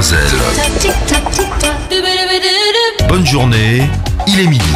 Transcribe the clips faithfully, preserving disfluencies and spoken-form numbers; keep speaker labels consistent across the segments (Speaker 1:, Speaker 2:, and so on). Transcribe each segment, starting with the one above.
Speaker 1: Demoiselle. Bonne journée, il est midi.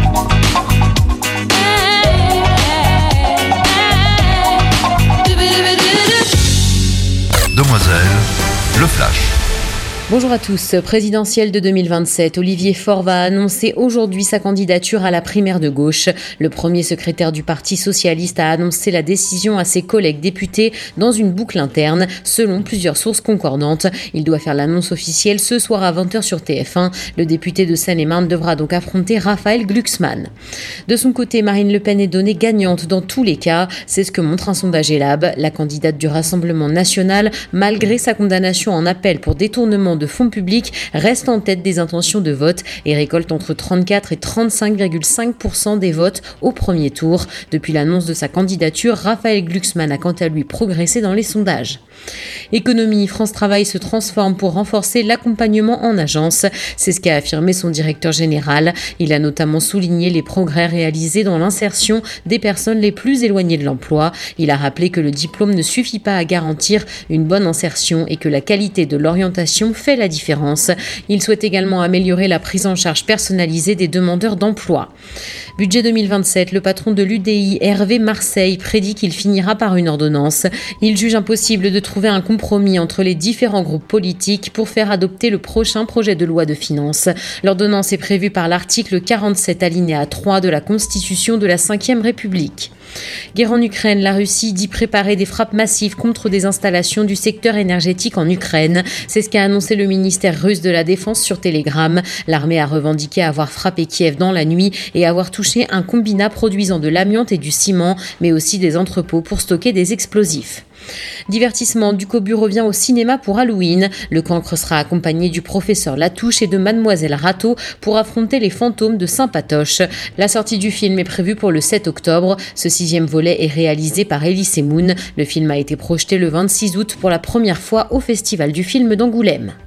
Speaker 1: Demoiselle, le flash.
Speaker 2: Bonjour à tous. Présidentielle de deux mille vingt-sept, Olivier Faure va annoncer aujourd'hui sa candidature à la primaire de gauche. Le premier secrétaire du Parti socialiste a annoncé la décision à ses collègues députés dans une boucle interne, selon plusieurs sources concordantes. Il doit faire l'annonce officielle ce soir à vingt heures sur T F un. Le député de Seine-et-Marne devra donc affronter Raphaël Glucksmann. De son côté, Marine Le Pen est donnée gagnante dans tous les cas. C'est ce que montre un sondage Elab. La candidate du Rassemblement national, malgré sa condamnation en appel pour détournement de fonds publics, reste en tête des intentions de vote et récolte entre trente-quatre et trente-cinq virgule cinq pour cent des votes au premier tour. Depuis l'annonce de sa candidature, Raphaël Glucksmann a quant à lui progressé dans les sondages. Économie, France Travail se transforme pour renforcer l'accompagnement en agence. C'est ce qu'a affirmé son directeur général. Il a notamment souligné les progrès réalisés dans l'insertion des personnes les plus éloignées de l'emploi. Il a rappelé que le diplôme ne suffit pas à garantir une bonne insertion et que la qualité de l'orientation fait la différence. Il souhaite également améliorer la prise en charge personnalisée des demandeurs d'emploi. Budget deux mille vingt-sept, le patron de l'U D I, Hervé Marseille, prédit qu'il finira par une ordonnance. Il juge impossible de trouver un compromis entre les différents groupes politiques pour faire adopter le prochain projet de loi de finances. L'ordonnance est prévue par l'article quarante-sept alinéa trois de la Constitution de la cinquième République. Guerre en Ukraine, la Russie dit préparer des frappes massives contre des installations du secteur énergétique en Ukraine. C'est ce qu'a annoncé le ministère russe de la Défense sur Telegram. L'armée a revendiqué avoir frappé Kiev dans la nuit et avoir touché un combinat produisant de l'amiante et du ciment, mais aussi des entrepôts pour stocker des explosifs. Divertissement, Ducobu revient au cinéma pour Halloween. Le cancre sera accompagné du professeur Latouche et de Mademoiselle Rateau pour affronter les fantômes de Saint-Patoche. La sortie du film est prévue pour le sept octobre. Ce sixième volet est réalisé par Elise Moon. Le film a été projeté le vingt-six août pour la première fois au Festival du film d'Angoulême.